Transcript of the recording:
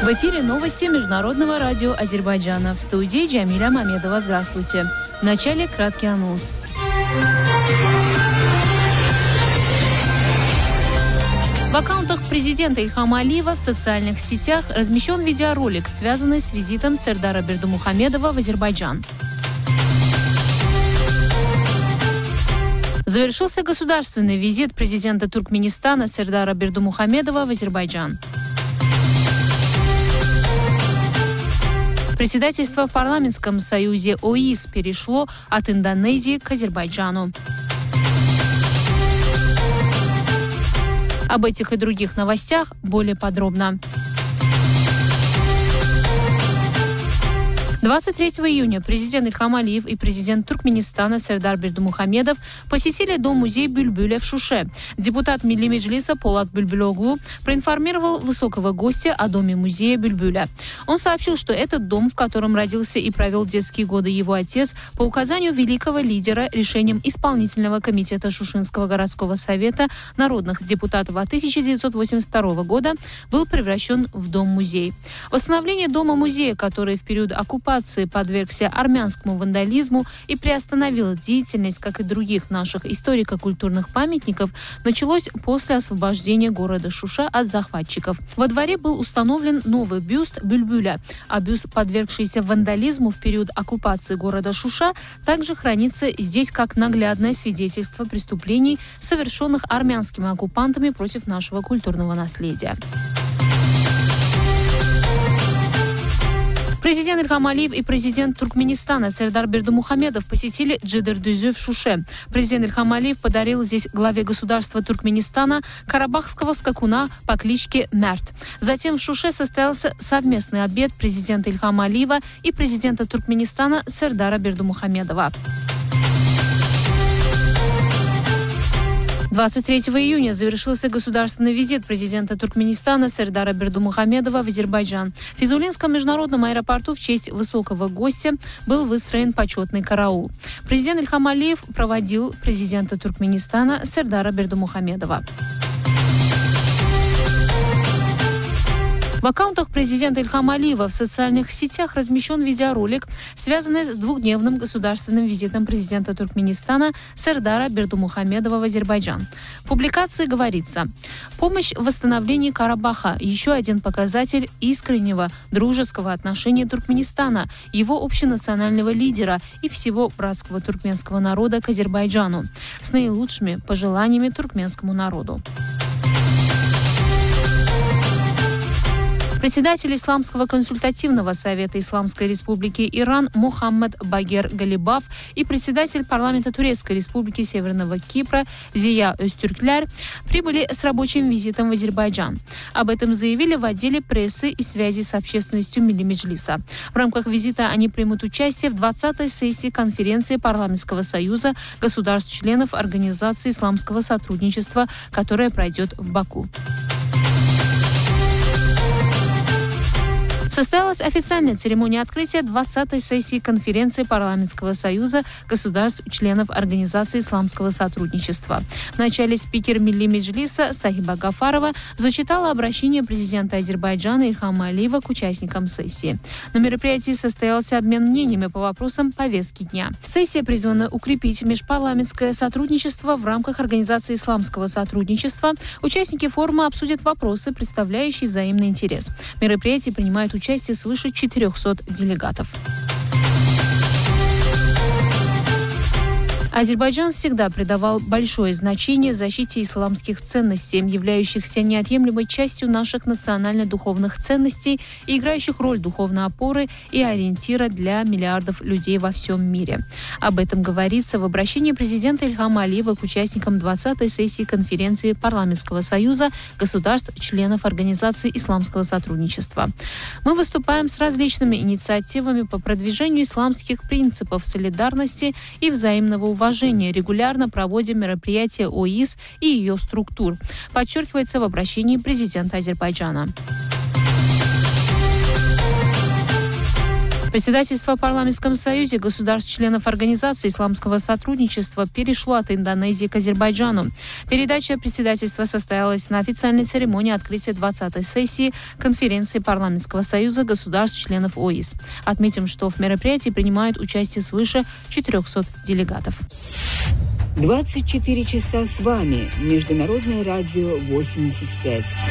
В эфире новости Международного радио Азербайджана. В студии Джамиля Мамедова. Здравствуйте. В начале краткий анонс. В аккаунтах президента Ильхама Алиева в социальных сетях размещен видеоролик, связанный с визитом Сердара Бердымухамедова в Азербайджан. Завершился государственный визит президента Туркменистана Сердара Бердымухамедова в Азербайджан. Председательство в парламентском союзе ОИС перешло от Индонезии к Азербайджану. Об этих и других новостях более подробно. 23 июня президент Ильхам Алиев и президент Туркменистана Сердар Бердымухамедов посетили дом-музей Бюльбюля в Шуше. Депутат Милли Меджлиса Полат Бюльбюлоглу проинформировал высокого гостя о доме-музея Бюльбюля. Он сообщил, что этот дом, в котором родился и провел детские годы его отец, по указанию великого лидера решением исполнительного комитета Шушинского городского совета народных депутатов от 1982 года, был превращен в дом-музей. Восстановление дома-музея, который в период оккупации подвергся армянскому вандализму и приостановил деятельность, как и других наших историко-культурных памятников, началось после освобождения города Шуша от захватчиков. Во дворе был установлен новый бюст Бюльбюля, а бюст, подвергшийся вандализму в период оккупации города Шуша, также хранится здесь как наглядное свидетельство преступлений, совершенных армянскими оккупантами против нашего культурного наследия. Президент Ильхам Алиев и президент Туркменистана Сердар Бердымухамедов посетили Джидер-Дүзю в Шуше. Президент Ильхам Алиев подарил здесь главе государства Туркменистана карабахского скакуна по кличке Мерт. Затем в Шуше состоялся совместный обед президента Ильхама Алиева и президента Туркменистана Сердара Бердымухамедова. 23 июня завершился государственный визит президента Туркменистана Сердара Бердымухамедова в Азербайджан. В Физулинском международном аэропорту в честь высокого гостя был выстроен почетный караул. Президент Ильхам Алиев проводил президента Туркменистана Сердара Бердымухамедова. В аккаунтах президента Ильхама Алиева в социальных сетях размещен видеоролик, связанный с двухдневным государственным визитом президента Туркменистана Сердара Бердымухамедова в Азербайджан. В публикации говорится: «Помощь в восстановлении Карабаха – еще один показатель искреннего дружеского отношения Туркменистана, его общенационального лидера и всего братского туркменского народа к Азербайджану. С наилучшими пожеланиями туркменскому народу». Председатель Исламского консультативного совета Исламской республики Иран Мухаммад Багер Галибаф и председатель парламента Турецкой республики Северного Кипра Зия Öztürkler прибыли с рабочим визитом в Азербайджан. Об этом заявили в отделе прессы и связи с общественностью Милли Меджлиса. В рамках визита они примут участие в 20-й сессии конференции Парламентского союза государств-членов Организации исламского сотрудничества, которая пройдет в Баку. Состоялась официальная церемония открытия 20-й сессии конференции Парламентского союза государств-членов Организации исламского сотрудничества. В начале спикер Милли Меджлиса Сахиба Гафарова зачитала обращение президента Азербайджана Ильхама Алиева к участникам сессии. На мероприятии состоялся обмен мнениями по вопросам повестки дня. Сессия призвана укрепить межпарламентское сотрудничество в рамках Организации исламского сотрудничества. Участники форума обсудят вопросы, представляющие взаимный интерес. В мероприятии принимают участие свыше 400 делегатов. Азербайджан всегда придавал большое значение защите исламских ценностей, являющихся неотъемлемой частью наших национально-духовных ценностей и играющих роль духовной опоры и ориентира для миллиардов людей во всем мире. Об этом говорится в обращении президента Ильхама Алиева к участникам 20-й сессии конференции Парламентского союза государств-членов Организации исламского сотрудничества. Мы выступаем с различными инициативами по продвижению исламских принципов солидарности и взаимного уважения, регулярно проводим мероприятия ОИС и ее структур, подчеркивается в обращении президента Азербайджана. Председательство в Парламентском союзе государств-членов Организации исламского сотрудничества перешло от Индонезии к Азербайджану. Передача председательства состоялась на официальной церемонии открытия 20-й сессии конференции Парламентского союза государств-членов ОИС. Отметим, что в мероприятии принимают участие свыше 400 делегатов. 24 часа с вами. Международное радио 85.